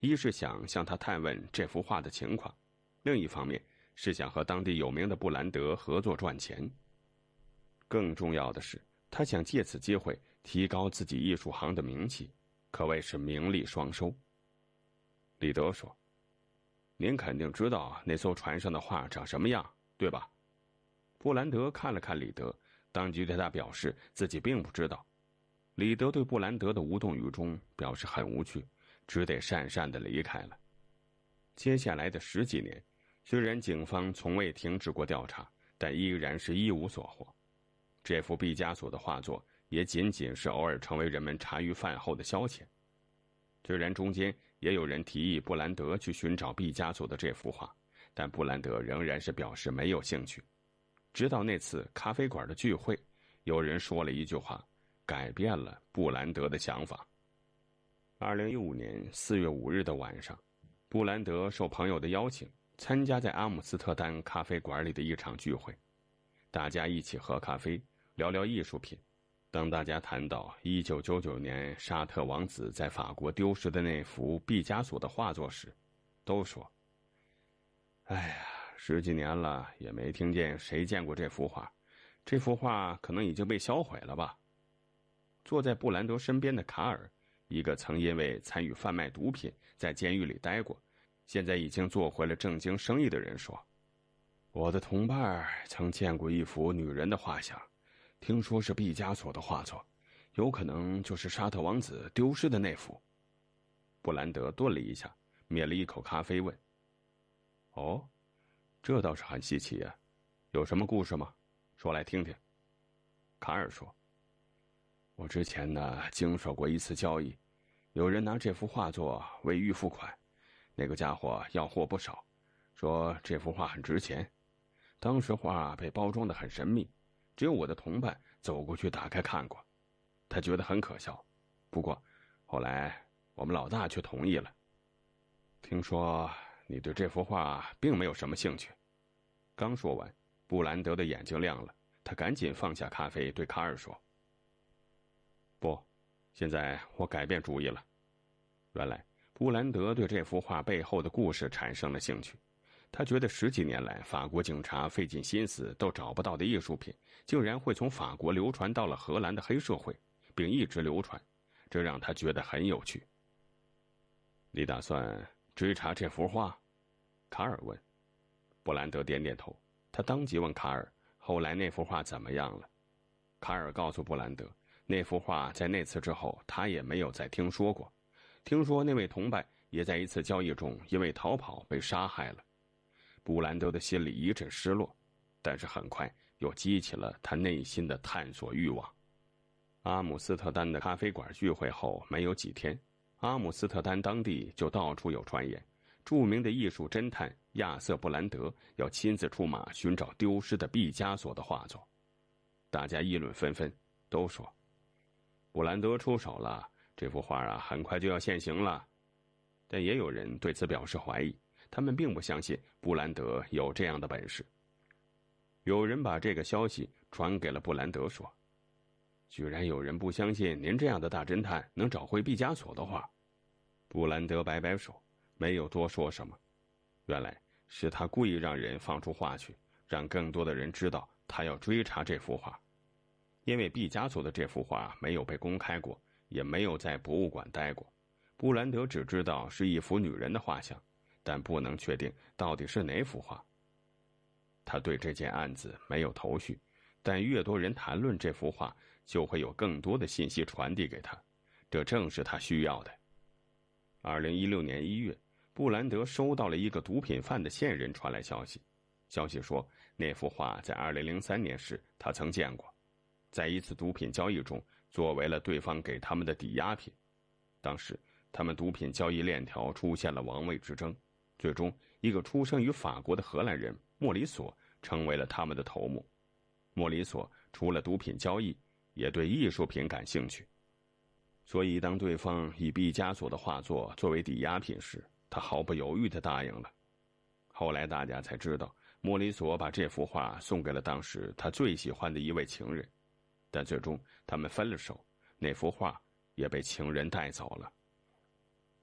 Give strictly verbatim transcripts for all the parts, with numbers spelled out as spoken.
一是想向他探问这幅画的情况，另一方面是想和当地有名的布兰德合作赚钱。更重要的是，他想借此机会提高自己艺术行的名气，可谓是名利双收。李德说：“您肯定知道那艘船上的画长什么样，对吧？”布兰德看了看李德，当即对他表示自己并不知道。李德对布兰德的无动于衷表示很无趣，只得讪讪地离开了。接下来的十几年，虽然警方从未停止过调查，但依然是一无所获。这幅毕加索的画作也仅仅是偶尔成为人们茶余饭后的消遣。虽然中间也有人提议布兰德去寻找毕加索的这幅画，但布兰德仍然是表示没有兴趣。直到那次咖啡馆的聚会，有人说了一句话，改变了布兰德的想法。二零一五年四月五日的晚上，布兰德受朋友的邀请，参加在阿姆斯特丹咖啡馆里的一场聚会。大家一起喝咖啡，聊聊艺术品。当大家谈到一九九九年沙特王子在法国丢失的那幅毕加索的画作时，都说：“哎呀，十几年了也没听见谁见过这幅画，这幅画可能已经被销毁了吧。”坐在布兰德身边的卡尔，一个曾因为参与贩卖毒品在监狱里待过，现在已经做回了正经生意的人说：“我的同伴曾见过一幅女人的画像，听说是毕加索的画作，有可能就是沙特王子丢失的那幅。”布兰德顿了一下，灭了一口咖啡问：“哦，这倒是很稀奇呀，有什么故事吗？说来听听。”卡尔说：“我之前呢经手过一次交易，有人拿这幅画作为预付款，那个家伙要货不少，说这幅画很值钱。当时画被包装得很神秘，只有我的同伴走过去打开看过，他觉得很可笑。不过后来我们老大却同意了。听说你对这幅画并没有什么兴趣。”刚说完，布兰德的眼睛亮了，他赶紧放下咖啡对卡尔说：“不，现在我改变主意了。”原来布兰德对这幅画背后的故事产生了兴趣。他觉得十几年来法国警察费尽心思都找不到的艺术品，竟然会从法国流传到了荷兰的黑社会，并一直流传，这让他觉得很有趣。“你打算追查这幅画？”卡尔问。布兰德点点头，他当即问卡尔：“后来那幅画怎么样了？”卡尔告诉布兰德，那幅画在那次之后他也没有再听说过，听说那位同伴也在一次交易中因为逃跑被杀害了。布兰德的心里一阵失落，但是很快又激起了他内心的探索欲望。阿姆斯特丹的咖啡馆聚会后没有几天，阿姆斯特丹当地就到处有传言，著名的艺术侦探亚瑟·布兰德要亲自出马寻找丢失的毕加索的画作。大家议论纷纷，都说布兰德出手了，这幅画啊很快就要现形了。但也有人对此表示怀疑，他们并不相信布兰德有这样的本事。有人把这个消息传给了布兰德，说：“居然有人不相信您这样的大侦探能找回毕加索的画。”布兰德摆摆手，没有多说什么。原来是他故意让人放出话去，让更多的人知道他要追查这幅画。因为毕加索的这幅画没有被公开过，也没有在博物馆待过，布兰德只知道是一幅女人的画像，但不能确定到底是哪幅画。他对这件案子没有头绪，但越多人谈论这幅画，就会有更多的信息传递给他，这正是他需要的。二零一六年一月，布兰德收到了一个毒品贩的线人传来消息，消息说那幅画在二零零三年时他曾见过，在一次毒品交易中作为了对方给他们的抵押品。当时他们毒品交易链条出现了王位之争，最终一个出生于法国的荷兰人莫里索成为了他们的头目。莫里索除了毒品交易，也对艺术品感兴趣，所以当对方以毕加索的画作作为抵押品时，他毫不犹豫地答应了。后来大家才知道，莫里索把这幅画送给了当时他最喜欢的一位情人，但最终他们分了手，那幅画也被情人带走了。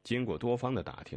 经过多方的打听，